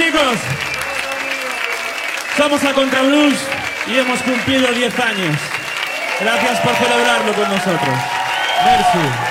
chicos. Somos a Contrablues y hemos cumplido 10 años. Gracias por celebrarlo con nosotros. Merci.